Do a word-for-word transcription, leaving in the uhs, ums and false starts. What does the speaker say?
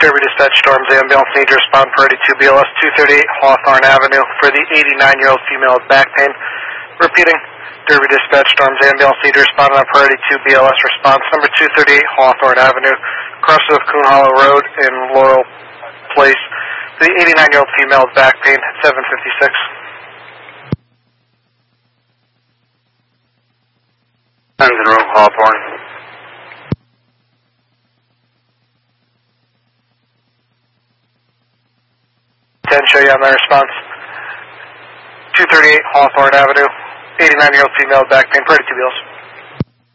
Derby Dispatch Storms ambulance need to respond for two B L S two thirty-eight Hawthorne Avenue for the eighty-nine-year-old female with back pain. Repeating, Derby Dispatch Storms ambulance need to respond on priority two B L S response number two thirty-eight Hawthorne Avenue, crossing of Coon Hollow Road in Laurel Place. The eighty-nine-year-old female with back pain at seven fifty-six. Sends in room Hawthorne. ten, show you on my response. two thirty-eight Hawthorne Avenue, eighty-nine-year-old female with back pain, priority two B L S.